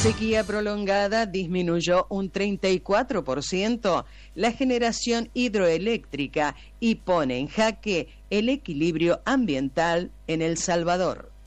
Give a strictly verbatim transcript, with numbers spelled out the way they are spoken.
sequía prolongada disminuyó un treinta y cuatro por ciento la generación hidroeléctrica y pone en jaque el equilibrio ambiental en El Salvador.